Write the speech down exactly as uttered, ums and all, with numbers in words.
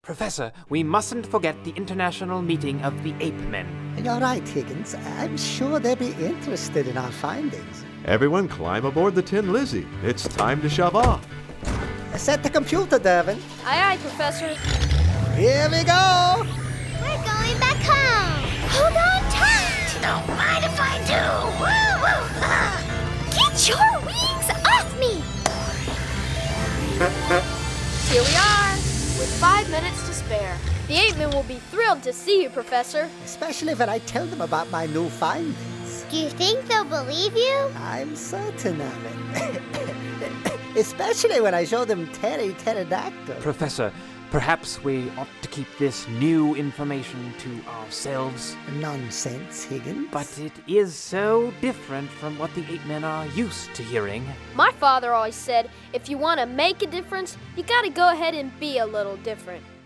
Professor, we mustn't forget the international meeting of the ape men. You're right, Higgins. I'm sure they'll be interested in our findings. Everyone climb aboard the Tin Lizzie. It's time to shove off. Set the computer, Dervin. Aye, aye, Professor. Here we go! We're going back home. Hold on tight. Don't mind if I do. Woo, woo. Get your wings off me. Here we are, with five minutes to spare. The ape men will be thrilled to see you, Professor. Especially when I tell them about my new findings. Do you think they'll believe you? I'm certain of it. Especially when I show them Terry Pterodactyl. Professor, perhaps we ought to keep this new information to ourselves. Nonsense, Higgins. But it is so different from what the ape men are used to hearing. My father always said, if you want to make a difference, you gotta go ahead and be a little different.